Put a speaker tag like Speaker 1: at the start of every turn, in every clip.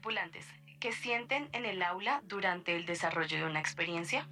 Speaker 1: tripulantes, ¿qué sienten en el aula durante el desarrollo de una experiencia?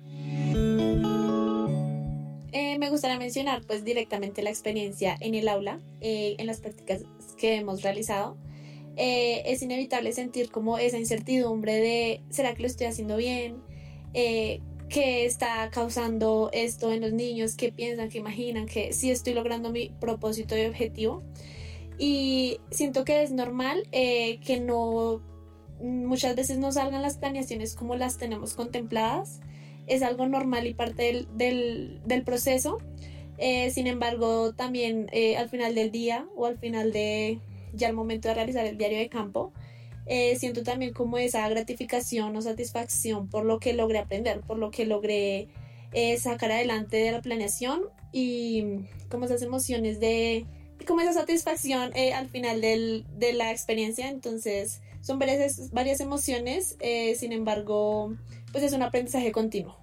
Speaker 2: Me gustaría mencionar pues directamente la experiencia en el aula, en las prácticas que hemos realizado. Es inevitable sentir como esa incertidumbre de ¿será que lo estoy haciendo bien? ¿Qué está causando esto en los niños? ¿Qué piensan? ¿Qué imaginan? ¿Que si estoy logrando mi propósito y objetivo? Y siento que es normal que no muchas veces no salgan las planeaciones como las tenemos contempladas. Es algo normal y parte del proceso. Sin embargo, también al final del día o al final de ya el momento de realizar el diario de campo, siento también como esa gratificación o satisfacción por lo que logré aprender, por lo que logré sacar adelante de la planeación y como esas emociones de como esa satisfacción al final de la experiencia. Entonces son varias emociones, sin embargo pues es un aprendizaje continuo.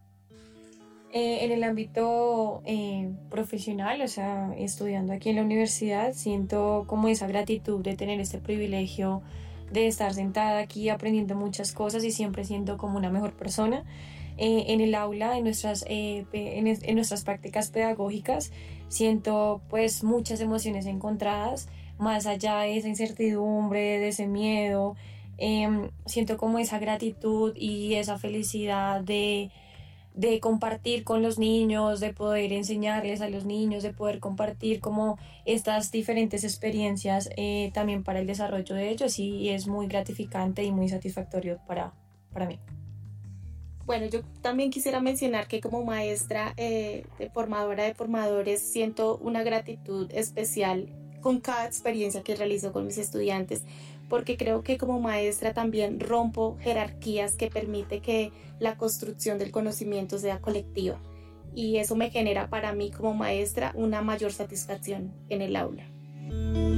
Speaker 3: En el ámbito profesional, o sea, estudiando aquí en la universidad, siento como esa gratitud de tener este privilegio de estar sentada aquí aprendiendo muchas cosas y siempre siendo como una mejor persona. En el aula, en nuestras prácticas pedagógicas, siento pues muchas emociones encontradas, más allá de esa incertidumbre, de ese miedo. Siento como esa gratitud y esa felicidad de compartir con los niños, de poder enseñarles a los niños, de poder compartir como estas diferentes experiencias también para el desarrollo de ellos, y es muy gratificante y muy satisfactorio para mí.
Speaker 4: Bueno, yo también quisiera mencionar que como maestra de formadora de formadores siento una gratitud especial con cada experiencia que realizo con mis estudiantes, porque creo que como maestra también rompo jerarquías que permite que la construcción del conocimiento sea colectiva, y eso me genera para mí como maestra una mayor satisfacción en el aula.